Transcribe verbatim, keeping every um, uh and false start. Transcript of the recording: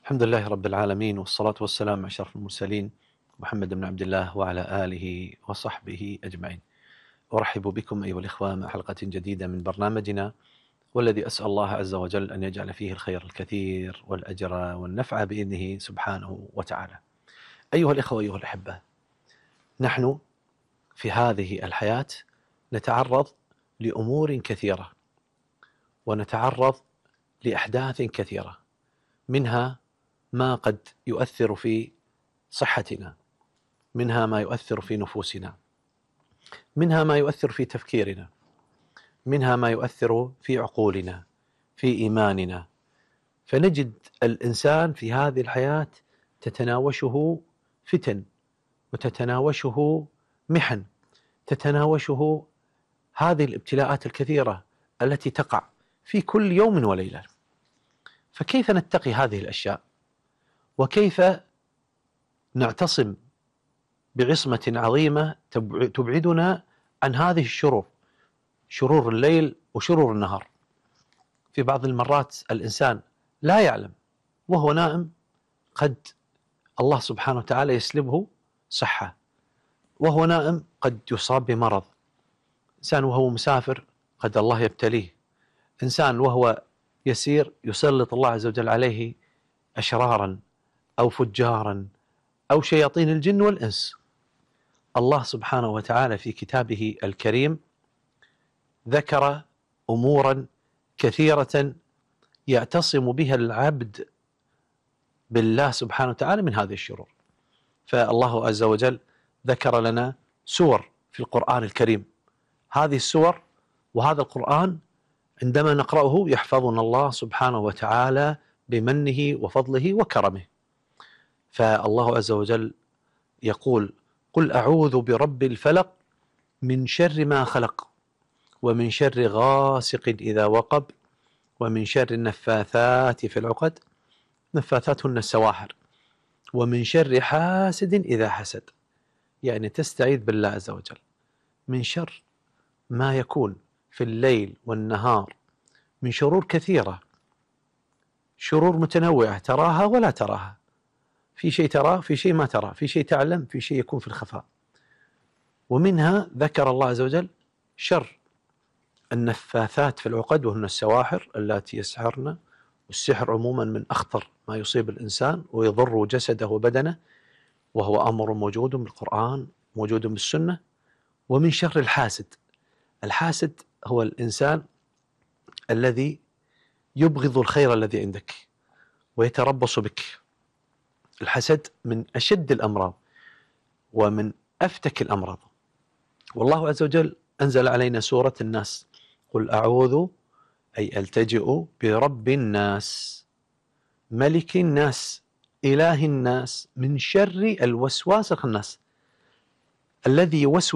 الحمد لله رب العالمين، والصلاة والسلام على أشرف المرسلين محمد بن عبد الله وعلى آله وصحبه أجمعين. أرحب بكم أيها الإخوة مع حلقة جديدة من برنامجنا، والذي أسأل الله عز وجل أن يجعل فيه الخير الكثير والأجر والنفع بإذنه سبحانه وتعالى. أيها الإخوة أيها الأحبة، نحن في هذه الحياة نتعرض لأمور كثيرة، ونتعرض لأحداث كثيرة، منها ما قد يؤثر في صحتنا، منها ما يؤثر في نفوسنا، منها ما يؤثر في تفكيرنا، منها ما يؤثر في عقولنا، في إيماننا. فنجد الإنسان في هذه الحياة تتناوشه فتن، وتتناوشه محن، تتناوشه هذه الابتلاءات الكثيرة التي تقع في كل يوم وليلة. فكيف نتقي هذه الأشياء؟ وكيف نعتصم بعصمة عظيمة تبعدنا عن هذه الشرور، شرور الليل وشرور النهار؟ في بعض المرات الإنسان لا يعلم وهو نائم قد الله سبحانه وتعالى يسلبه صحة، وهو نائم قد يصاب بمرض. إنسان وهو مسافر قد الله يبتليه، إنسان وهو يسير يسلط الله عز وجل عليه أشرارا أو فجارا أو شياطين الجن والإنس. الله سبحانه وتعالى في كتابه الكريم ذكر أمورا كثيرة يعتصم بها العبد بالله سبحانه وتعالى من هذه الشرور. فالله عز وجل ذكر لنا سور في القرآن الكريم، هذه السور وهذا القرآن عندما نقرأه يحفظنا الله سبحانه وتعالى بمنه وفضله وكرمه. فالله عز وجل يقول: قل أعوذ برب الفلق من شر ما خلق، ومن شر غاسق إذا وقب، ومن شر النفاثات في العقد، نفاثات هن السواحر، ومن شر حاسد إذا حسد. يعني تستعيذ بالله عز وجل من شر ما يكون في الليل والنهار من شرور كثيرة، شرور متنوعة تراها ولا تراها، في شيء تراه، في شيء ما تراه، في شيء تعلم، في شيء يكون في الخفاء. ومنها ذكر الله عز وجل شر النفاثات في العقد، وهن السواحر اللاتي يسحرن. والسحر عموما من أخطر ما يصيب الإنسان ويضر جسده وبدنه، وهو أمر موجود بالقرآن موجود بالسنة. ومن شر الحاسد، الحاسد هو الإنسان الذي يبغض الخير الذي عندك ويتربص بك. الحسد من أشد الأمراض ومن أفتك الأمراض. والله عز وجل أنزل علينا سورة الناس: قل أعوذ أي ألتجئ برب الناس ملك الناس إله الناس من شر الوسواس الخناس الذي يوسوس